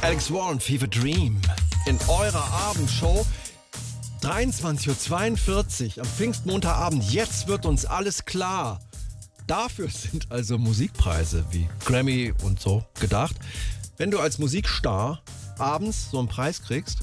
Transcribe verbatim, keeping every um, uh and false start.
Alex Warren, Fever Dream. In eurer Abendshow. dreiundzwanzig Uhr zweiundvierzig am Pfingstmontagabend. Jetzt wird uns alles klar. Dafür sind also Musikpreise wie Grammy und so gedacht. Wenn du als Musikstar abends so einen Preis kriegst,